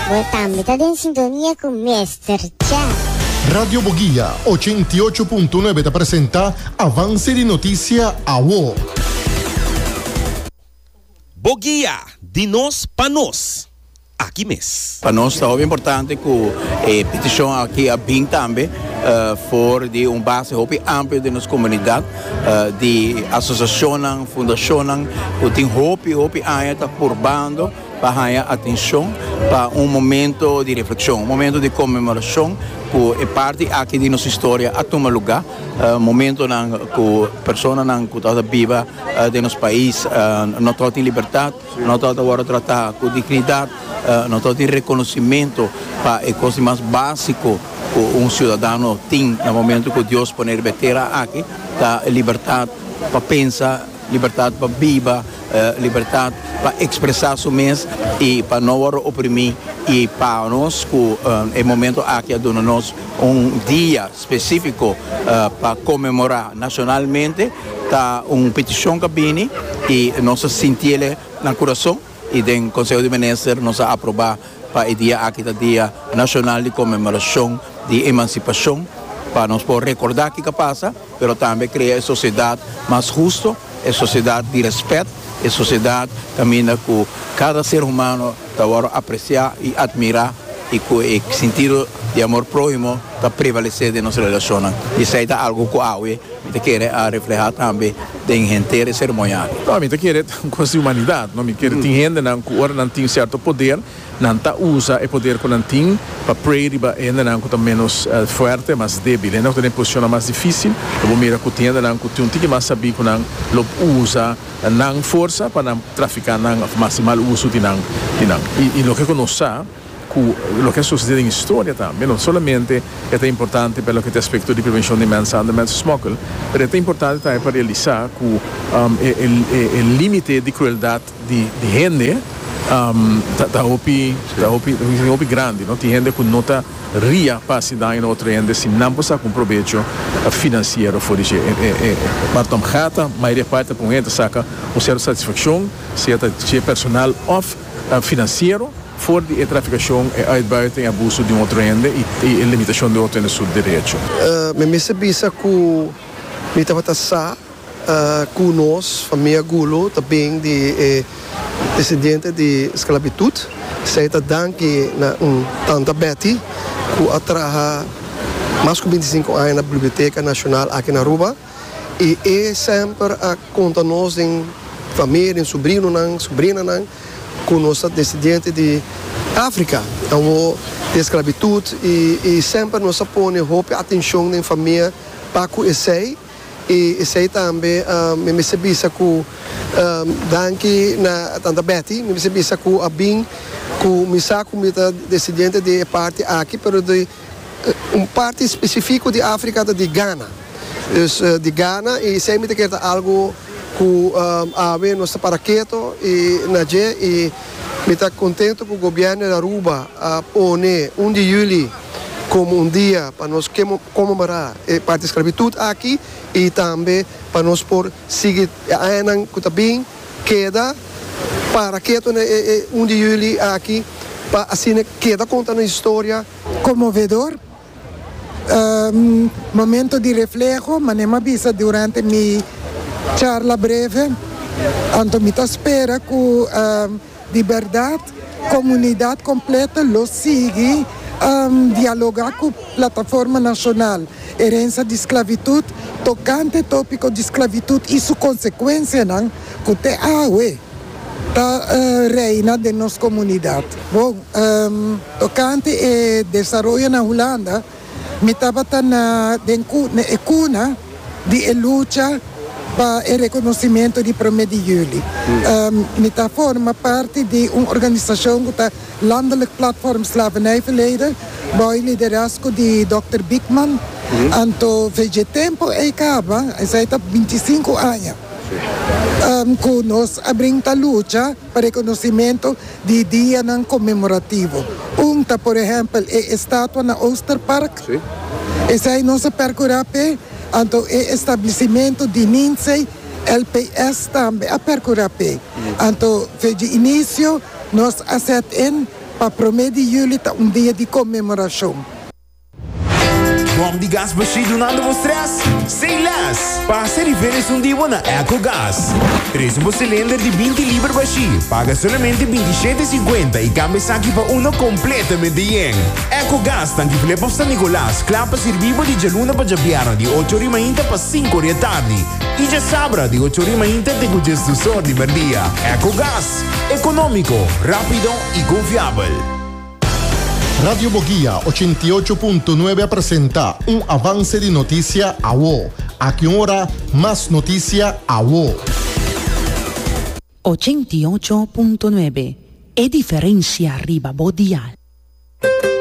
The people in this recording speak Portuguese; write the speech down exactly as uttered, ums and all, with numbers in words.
Voltando, está en sintonía con mister Jazz. Radio Boguía ochenta y ocho punto nueve te presenta Avance de Noticia a W O. Boguía, de nós para nós. Aqui mesmo. Para nós está muito importante que a eh, petição aqui a bem também uh, for de um base muito amplo de nossa comunidade, uh, de associação, fundação, que tem muito, muito aí está curbando para a atenção para um momento de reflexão, um momento de comemoração que é parte aqui de nossa história a tomar lugar, uh, momento na que pessoas não que estão viva uh, de nosso país uh, não estão em liberdade, não estão agora tratar com dignidade, uh, não estão em reconhecimento para a coisa mais básica que um cidadão tem no momento que Deus põe betera aqui, da liberdade para pensar, liberdade para viver, uh, liberdade para expressar seu mês e para não oprimir e para nós que uh, é momento aqui a nós um dia específico uh, para comemorar nacionalmente tá uma petição que vem e nós sentimos no coração e do Conselho de Ministros nós aprovar para o dia aqui do dia nacional de comemoração de emancipação para nós poder recordar o que passa, mas também criar uma sociedade mais justa, uma sociedade de respeito, uma sociedade também que cada ser humano agora apreciar e admirar e com o sentido de amor próximo está prevalecer de nossa relação. Isso é algo que a U E me quer refletir também em inteiro cerimonial. Não, me quer uma coisa de humanidade, não me quer ter gente que não tem certo poder, não tá usa o poder que não tem para preir para gente não que está menos uh, forte, mais débil, não tem posição mais difícil. Eu vou mirar que tem não que tem um tique mais saber que não lo usa não força para não traficar não maximal uso de não de não. E, e o que nós sabemos lo que sucede en historia también, no solamente es importante para lo que te aspecto de prevención de mensagem de smuggle, pero es importante también para realizar que um, el, el, el límite de crueldad de, de gente um, está muito grande, ¿no? Tem gente que não está ria para se dar em outra gente se não pode com proveito financeiro for isso. Mas tam gata, a maioria parte com gente saca uma certa satisfação, certa personal off financeiro voor die traficação e uitbuiting e abuso de um outro ende e, e limitação de outro ende seu direito. Me me sabisa que me estava passar com nós, família Gulo, também de eh, descendente de esclavitud. Sei que danke na um tanta Betty que atraha mais de vinte e cinco anos na Biblioteca Nacional aqui na Aruba e é sempre a conta nós em família, em sobrinho, não, sobrinha, não, com nossa descendente de África, de esclavitud e, e sempre nós põe roupa atenção na família para que esse e esse também me me sabisa que danke na tanta Betty me sabisa que a bem que me saco me descendente de parte aqui pero de um parte específico de África de Ghana, dus de Ghana e sempre que algo que um, a ver nossa paraqueto e na G e me está contente que o governo da Aruba uh, pone um de julho como um dia para nós comemorar a parte da esclavitud aqui e também para nós por seguir a Enan que também queda paraqueto um de julho aqui para assim queda contando a história comovedor. Um, momento de reflexo, mas nem avisa durante mi charla breve, então me espera que um, de verdade, comunidade completa lo siga um, dialogar com a plataforma nacional herança de esclavitud, tocante tópico de esclavitud e sua consequência, não, que te aue da uh, reina de nossa comunidade. Bom, um, tocante e desenvolvimento na Holanda, me estava na cuna de luta para o reconhecimento de primeiro de julho. Um, me forma parte de uma organização que está landelijk platform slavernijverleden, bij liderazgo de doutor Bigman. Anto veje tempo e acaba, essa está vinte e cinco anos. Um, que nós abrimos a luta para reconhecimento de dia não comemorativo. Um, tá, por exemplo, é a estátua na Oosterpark. Sim. Essa é nossa percurapé. Então, é estabelecimento de Ninsei, L P S também a percurapé. Então, de início, nós aceitamos para prometer jullie um dia de comemoração. Bom de gás baixo donando vos stress? Sem less! Passa e veres um dia na EcoGás. Traz um cilindro de vinte libras baixo. Paga somente vinte e sete e cinquenta e cambia aqui para um completamente yen. EcoGás, tanto que lepa San Nicolás, clapa servivo de geluna para Jabiano de oito horas ainda para cinco horas tarde. E já sabra de oito horas ainda tem o gesto só de merdia. EcoGás, econômico, rápido e confiável. Radio Boguía ochenta y ocho punto nueve presenta un avance de noticia a vos. A qué hora más noticia a vos. ochenta y ocho punto nueve. E diferencia arriba bodial.